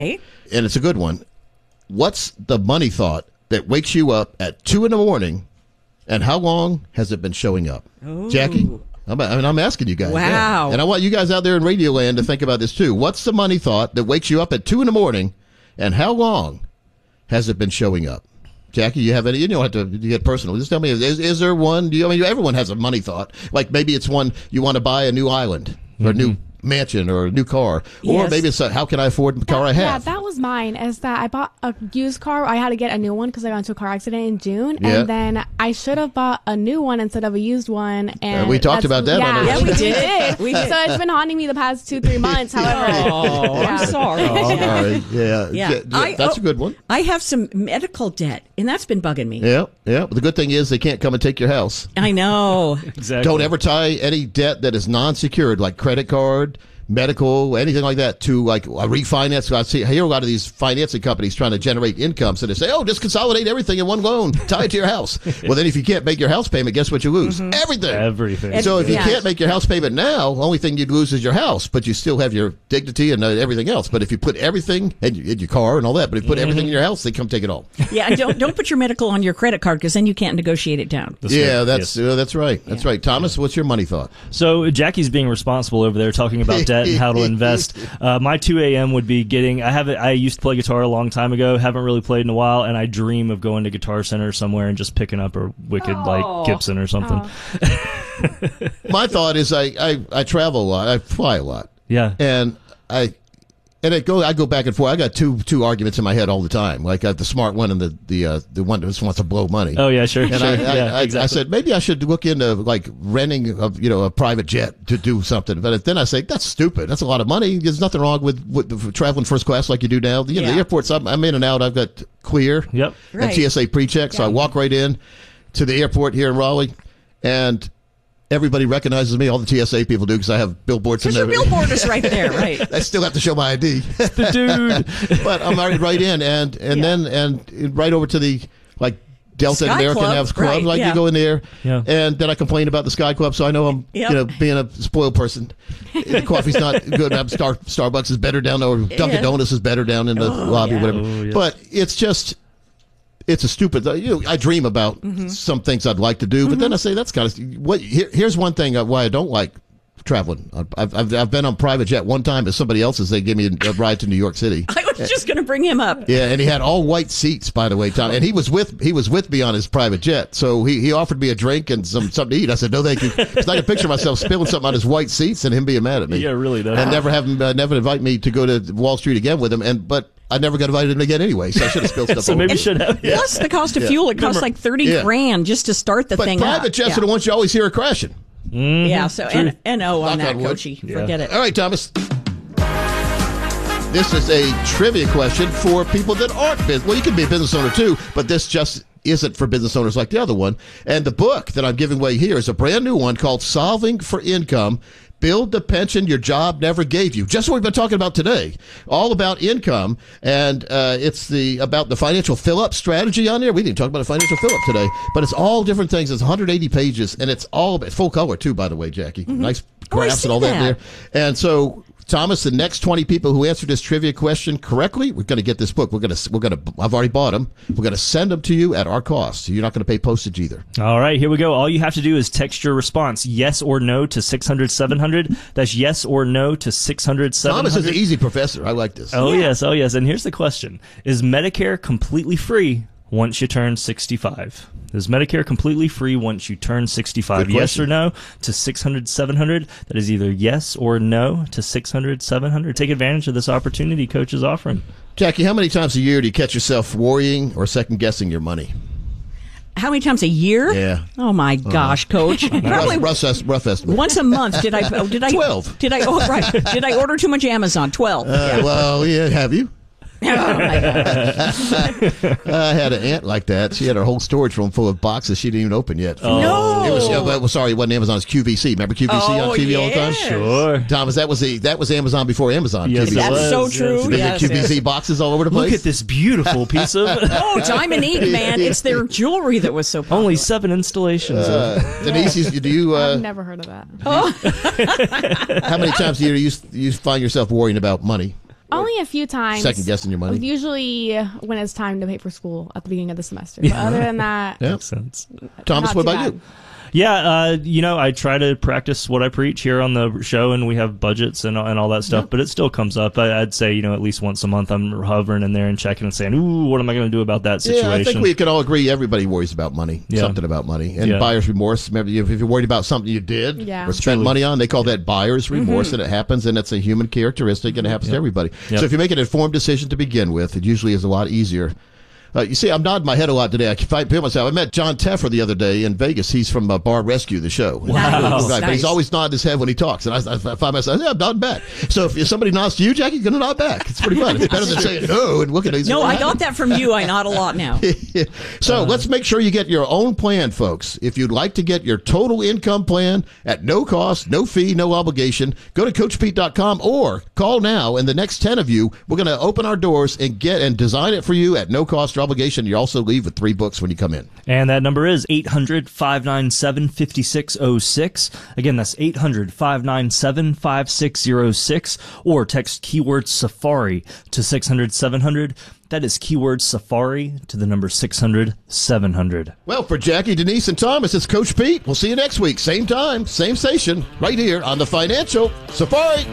And it's a good one. What's the money thought that wakes you up at 2 a.m, and how long has it been showing up? Ooh. Jackie? I'm asking you guys. Wow. Yeah. And I want you guys out there in Radio Land to think about this too. What's the money thought that wakes you up at 2 a.m, and how long has it been showing up? Jackie, you have any? You don't have to get personal. Just tell me, is there one? Everyone has a money thought. Like maybe it's one you want to buy a new island or a new mansion or a new car, or maybe it's how can I afford the car I have? Yeah, that was mine. Is that I bought a used car. I had to get a new one because I got into a car accident in June, and then I should have bought a new one instead of a used one. And we talked about that. Yeah, we did. So it's been haunting me the past 2-3 months. However, I'm sorry. All right. Yeah. That's a good one. I have some medical debt, and that's been bugging me. Yeah. But the good thing is they can't come and take your house. I know. Exactly. Don't ever tie any debt that is non-secured, like credit card, medical, anything like that, to like a refinance. I hear a lot of these financing companies trying to generate income, so they say, just consolidate everything in one loan, tie it to your house. Well, then if you can't make your house payment, guess what you lose? Everything. So if you can't make your house payment now, the only thing you'd lose is your house, but you still have your dignity and everything else. But if you put everything in your car and all that, but if you put everything in your house, they come take it all. Yeah, and don't put your medical on your credit card, because then you can't negotiate it down. That's right. That's right. Thomas, what's your money thought? So Jackie's being responsible over there, talking about debt and how to invest. My 2 a.m. would be I used to play guitar a long time ago, haven't really played in a while, and I dream of going to Guitar Center somewhere and just picking up a wicked like Gibson or something. My thought is I travel a lot, I fly a lot. Yeah. And I go back and forth. I got two arguments in my head all the time. Like the smart one and the one that just wants to blow money. Oh yeah, sure. And exactly. I said maybe I should look into like renting a private jet to do something. But then I say that's stupid. That's a lot of money. There's nothing wrong with traveling first class like you do now. The airports. I'm in and out. I've got clear. Yep. And TSA pre-check, so I walk right in to the airport here in Raleigh, and everybody recognizes me. All the TSA people do because I have billboards. Because your billboard is right there, right? I still have to show my ID. The dude. But I'm right in, and then right over to the Delta Sky American Club, House Club. right, You go in there, and then I complain about the Sky Club, so I know I'm being a spoiled person. The coffee's not good. Starbucks is better down there, or Dunkin' Donuts is better down in the lobby, whatever. Oh, yes. But it's just. It's a stupid. I dream about some things I'd like to do, but then I say that's kind of what. Here's one thing why I don't like traveling. I've been on private jet one time at somebody else's. They gave me a ride to New York City. I was just going to bring him up. Yeah, and he had all white seats, by the way, Tom. And he was with me on his private jet, so he offered me a drink and something to eat. I said no, thank you. Because I can picture myself spilling something on his white seats and him being mad at me. Yeah, really. Though. And never invite me to go to Wall Street again with him. But I never got invited in again anyway, so I should have spilled stuff. So maybe you should have. Yeah. Plus the cost of fuel, it costs like $30,000 just to start the thing up. But private jets are the ones you always hear are crashing. Mm-hmm. Yeah, so N-O on that, Coachy. Forget it. All right, Thomas. This is a trivia question for people that aren't business. Well, you can be a business owner too, but this just isn't for business owners like the other one. And the book that I'm giving away here is a brand new one called Solving for Income. Build the pension your job never gave you. Just what we've been talking about today. All about income, and it's about the financial fill-up strategy on there. We didn't talk about a financial fill-up today, but it's all different things. It's 180 pages, and it's all full color too, by the way, Jackie. Nice graphs and all that there. And so, Thomas, the next 20 people who answer this trivia question correctly, we're going to get this book. We're going to. I've already bought them. We're going to send them to you at our cost. So you're not going to pay postage either. All right, here we go. All you have to do is text your response, yes or no, to 600-700. That's yes or no to 600-700. Thomas is an easy professor. I like this. Oh yes. And here's the question: is Medicare completely free once you turn 65? Is Medicare completely free once you turn 65? Yes or no to 600-700. That is either yes or no to 600-700. Take advantage of this opportunity Coach is offering. Jackie, how many times a year do you catch yourself worrying or second-guessing your money? How many times a year? Yeah. Oh my gosh, Coach! Probably rough estimate. Once a month. Did I? 12. Did I order too much Amazon? 12. Well, yeah. Have you? Oh my gosh. I had an aunt like that. She had her whole storage room full of boxes she didn't even open yet. No. It was sorry, it wasn't Amazon. It was QVC. Remember QVC on TV all the time? Sure. Thomas, that was Amazon before Amazon. Yes, QVC. That's so true. Yes, QVC boxes all over the place. Look at this beautiful piece of Diamond Ink, man. It's their jewelry that was so popular. only 7 installations. Denise, do you? I've never heard of that. How many times a year do you find yourself worrying about money? Only a few times. Second guessing your money? Usually when it's time to pay for school at the beginning of the semester. But other than that, makes sense. Thomas, what about you? Yeah, I try to practice what I preach here on the show, and we have budgets and all that stuff, but it still comes up. I'd say, at least once a month I'm hovering in there and checking and saying, ooh, what am I going to do about that situation? Yeah, I think we can all agree everybody worries about money, something about money. And buyer's remorse, remember, if you're worried about something you did or spent money on, they call that buyer's remorse, and it happens, and it's a human characteristic, and it happens to everybody. So if you make an informed decision to begin with, it usually is a lot easier. You see, I'm nodding my head a lot today. I can't feel myself. I met John Teffer the other day in Vegas. He's from Bar Rescue, the show. Wow. But he's always nodding his head when he talks. And I find myself, I'm nodding back. So if somebody nods to you, Jackie, you're going to nod back. It's pretty fun. It's better than saying no and looking at No, I got that from you. I nod a lot now. So let's make sure you get your own plan, folks. If you'd like to get your total income plan at no cost, no fee, no obligation, go to CoachPete.com or call now. And the next 10 of you, we're going to open our doors and design it for you at no cost or obligation. You also leave with 3 books when you come in. And that number is 800-597-5606. Again, that's 800-597-5606. Or text keyword Safari to 600-700. That is keyword Safari to the number 600-700. Well, for Jackie, Denise, and Thomas, it's Coach Pete. We'll see you next week. Same time, same station, right here on the Financial Safari.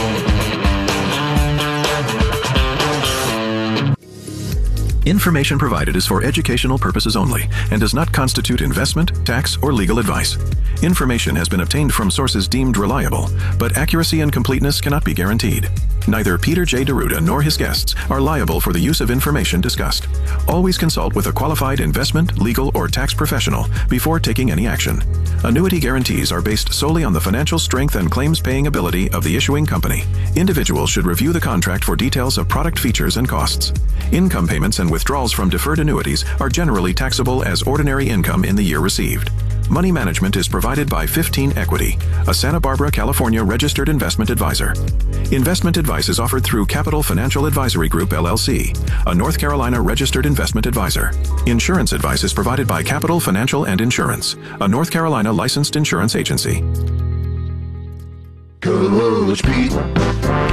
Information provided is for educational purposes only and does not constitute investment, tax, or legal advice. Information has been obtained from sources deemed reliable, but accuracy and completeness cannot be guaranteed. Neither Peter J. Deruta nor his guests are liable for the use of information discussed. Always consult with a qualified investment, legal, or tax professional before taking any action. Annuity guarantees are based solely on the financial strength and claims-paying ability of the issuing company. Individuals should review the contract for details of product features and costs. Income payments and withdrawals from deferred annuities are generally taxable as ordinary income in the year received. Money management is provided by 15 Equity, a Santa Barbara, California registered investment advisor. Investment advice is offered through Capital Financial Advisory Group, LLC, a North Carolina registered investment advisor. Insurance advice is provided by Capital Financial and Insurance, a North Carolina licensed insurance agency. Coach Pete.